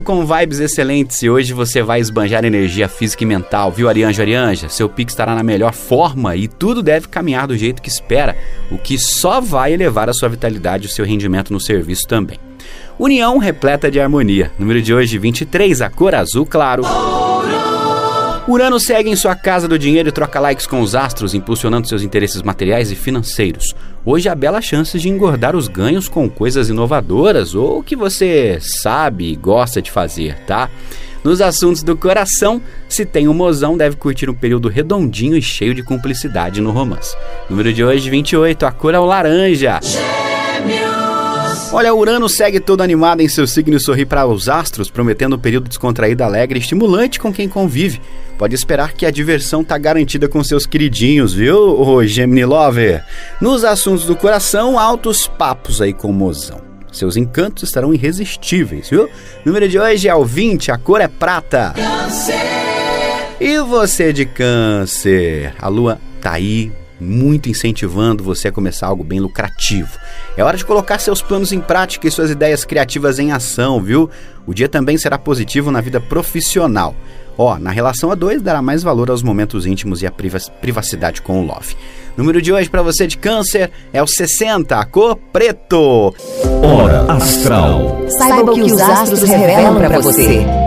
Com vibes excelentes e hoje você vai esbanjar energia física e mental, viu, Arianja? Seu pique estará na melhor forma e tudo deve caminhar do jeito que espera, o que só vai elevar a sua vitalidade e o seu rendimento no serviço também. União repleta de harmonia. Número de hoje, 23, a cor azul claro. Urano segue em sua casa do dinheiro e troca likes com os astros, impulsionando seus interesses materiais e financeiros. Hoje há belas chances de engordar os ganhos com coisas inovadoras ou o que você sabe e gosta de fazer, tá? Nos assuntos do coração, se tem um mozão, deve curtir um período redondinho e cheio de cumplicidade no romance. Número de hoje, 28, a cor é o laranja. Olha, Urano segue todo animado em seu signo e sorri para os astros, prometendo um período descontraído, alegre e estimulante com quem convive. Pode esperar que a diversão tá garantida com seus queridinhos, viu, ô Gemini Lover? Nos assuntos do coração, altos papos aí com o mozão. Seus encantos estarão irresistíveis, viu? Número de hoje é o 20, a cor é prata. Câncer. E você de Câncer? A lua tá aí, muito incentivando você a começar algo bem lucrativo. É hora de colocar seus planos em prática e suas ideias criativas em ação, viu? O dia também será positivo na vida profissional. Na relação a dois, dará mais valor aos momentos íntimos e à privacidade com o love. Número de hoje para você de Câncer é o 60, a cor preto. Hora Astral. Saiba o que os astros revelam para você.